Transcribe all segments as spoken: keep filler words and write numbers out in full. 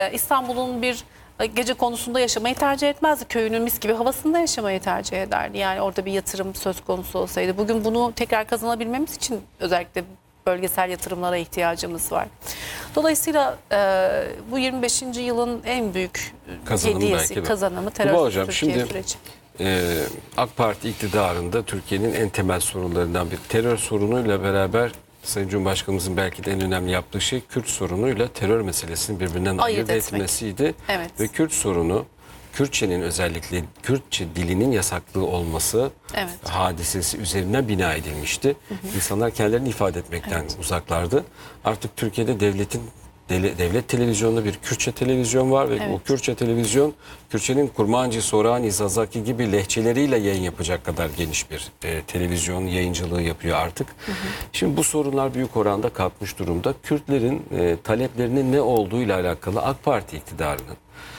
İstanbul'un bir gece konusunda yaşamayı tercih etmezdi. Köyünün mis gibi havasında yaşamayı tercih ederdi. Yani orada bir yatırım söz konusu olsaydı. Bugün bunu tekrar kazanabilmemiz için özellikle bölgesel yatırımlara ihtiyacımız var. Dolayısıyla e, bu yirmi beşinci yılın en büyük kazanımı hediyesi, kazanımı terör hocam, Türkiye şimdi, süreci. E, AK Parti iktidarında Türkiye'nin en temel sorunlarından bir terör sorunuyla beraber Sayın Cumhurbaşkanımızın belki de en önemli yaptığı şey Kürt sorunuyla terör meselesinin birbirinden ayırt etmesiydi. Evet. Ve Kürt sorunu, Kürtçenin özellikle Kürtçe dilinin yasaklığı olması evet. hadisesi üzerine bina edilmişti. Hı hı. İnsanlar kendilerini ifade etmekten evet. uzaklardı. Artık Türkiye'de devletin devlet televizyonunda bir Kürtçe televizyon var ve evet. o Kürtçe televizyon Kürtçenin Kurmancı, Sorani, Zazaki gibi lehçeleriyle yayın yapacak kadar geniş bir e, televizyon yayıncılığı yapıyor artık. Hı hı. Şimdi bu sorunlar büyük oranda kalkmış durumda. Kürtlerin e, taleplerinin ne olduğuyla alakalı AK Parti iktidarının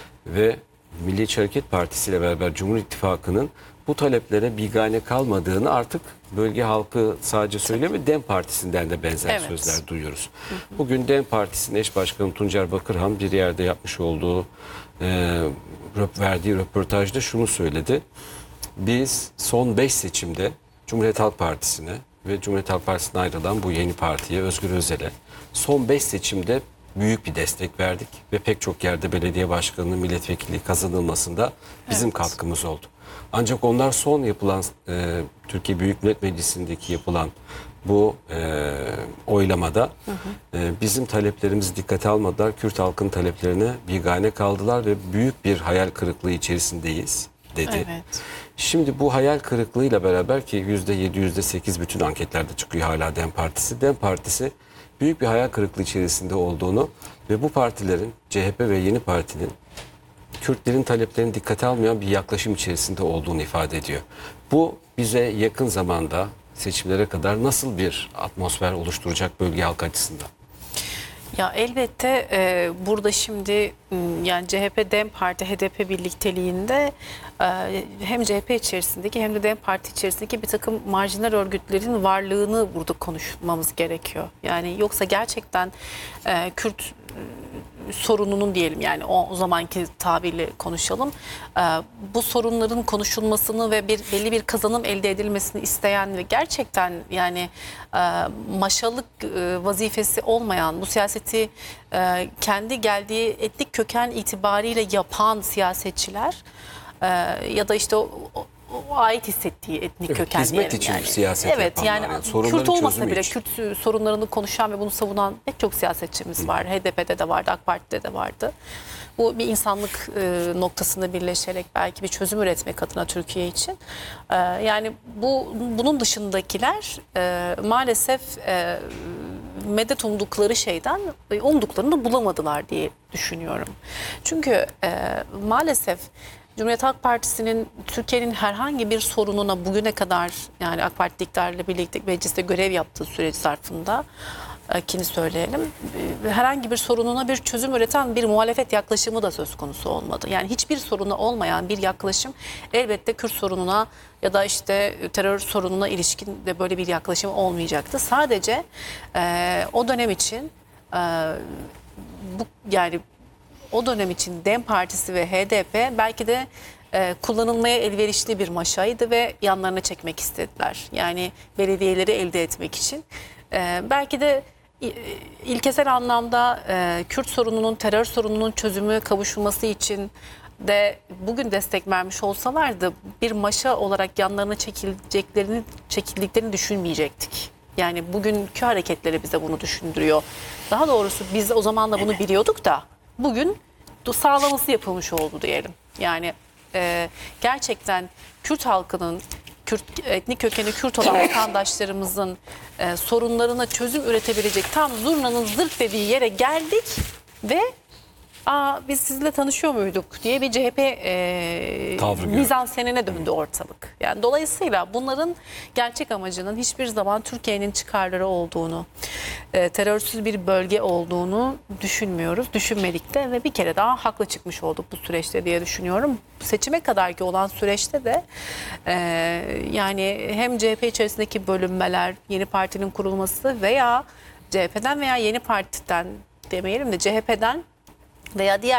ve Milliyetçi Hareket Partisi ile beraber Cumhur İttifakı'nın bu taleplere bigane kalmadığını artık bölge halkı sadece söylemiyor, DEM Partisi'nden de benzer evet. sözler duyuyoruz. Hı hı. Bugün DEM Partisi'nin eş başkanı Tuncer Bakırhan bir yerde yapmış olduğu, e, verdiği röportajda şunu söyledi. Biz son beş seçimde Cumhuriyet Halk Partisi'ne ve Cumhuriyet Halk Partisi'ne ayrılan bu yeni partiye, Özgür Özel'e son beş seçimde büyük bir destek verdik ve pek çok yerde belediye başkanının milletvekilliği kazanılmasında bizim evet. katkımız oldu. Ancak onlar son yapılan e, Türkiye Büyük Millet Meclisi'ndeki yapılan bu e, oylamada hı hı. E, bizim taleplerimizi dikkate almadılar. Kürt halkın taleplerine bigane kaldılar ve büyük bir hayal kırıklığı içerisindeyiz dedi. Evet. Şimdi bu hayal kırıklığıyla beraber ki yüzde yedi, yüzde sekiz bütün anketlerde çıkıyor hala DEM Partisi. DEM Partisi büyük bir hayal kırıklığı içerisinde olduğunu ve bu partilerin, C H P ve Yeni Parti'nin Kürtlerin taleplerini dikkate almayan bir yaklaşım içerisinde olduğunu ifade ediyor. Bu bize yakın zamanda seçimlere kadar nasıl bir atmosfer oluşturacak bölge halkı açısından? Ya elbette e, burada şimdi yani C H P, DEM Parti, H D P birlikteliğinde e, hem C H P içerisindeki hem de DEM Parti içerisindeki bir takım marjinal örgütlerin varlığını burada konuşmamız gerekiyor. Yani yoksa gerçekten e, Kürt sorununun diyelim yani o, o zamanki tabirle konuşalım. Ee, bu sorunların konuşulmasını ve bir belli bir kazanım elde edilmesini isteyen ve gerçekten yani e, maşalık e, vazifesi olmayan bu siyaseti e, kendi geldiği etnik köken itibariyle yapan siyasetçiler e, ya da işte o, o O ait hissettiği etnik evet, köken hizmet için yani. siyaset evet, yapanlar. Yani, yani Kürt olmasa bile için. Kürt sorunlarını konuşan ve bunu savunan pek çok siyasetçimiz Hı. var. H D P'de de vardı, AK Parti'de de vardı. Bu bir insanlık e, noktasında birleşerek belki bir çözüm üretmek adına Türkiye için. E, yani bu bunun dışındakiler e, maalesef e, medet umdukları şeyden umduklarını bulamadılar diye düşünüyorum. Çünkü e, maalesef Cumhuriyet Halk Partisi'nin Türkiye'nin herhangi bir sorununa bugüne kadar yani AK Parti iktidarıyla birlikte mecliste görev yaptığı süreç zarfında kini söyleyelim herhangi bir sorununa bir çözüm üreten bir muhalefet yaklaşımı da söz konusu olmadı. Yani hiçbir sorunu olmayan bir yaklaşım elbette Kürt sorununa ya da işte terör sorununa ilişkin de böyle bir yaklaşım olmayacaktı. Sadece e, o dönem için e, bu yani o dönem için DEM Partisi ve H D P belki de e, kullanılmaya elverişli bir maşaydı ve yanlarına çekmek istediler. Yani belediyeleri elde etmek için. E, belki de e, ilkesel anlamda e, Kürt sorununun, terör sorununun çözümü kavuşulması için de bugün destek vermiş olsalardı bir maşa olarak yanlarına çekileceklerini, çekildiklerini düşünmeyecektik. Yani bugünkü hareketleri bize bunu düşündürüyor. Daha doğrusu biz o zaman da bunu biliyorduk da bugün sağlaması yapılmış oldu diyelim. Yani e, gerçekten Kürt halkının, Kürt, etnik kökeni Kürt olan vatandaşlarımızın e, sorunlarına çözüm üretebilecek tam zurnanın zırt dediği yere geldik ve Aa, biz sizinle tanışıyor muyduk diye bir C H P e, mizansenine döndü ortalık. Yani dolayısıyla bunların gerçek amacının hiçbir zaman Türkiye'nin çıkarları olduğunu, e, terörsüz bir bölge olduğunu düşünmüyoruz. Düşünmedik de ve bir kere daha haklı çıkmış olduk bu süreçte diye düşünüyorum. Seçime kadarki olan süreçte de e, yani hem C H P içerisindeki bölünmeler, yeni partinin kurulması veya C H P'den veya yeni partiden demeyelim de C H P'den veya diğer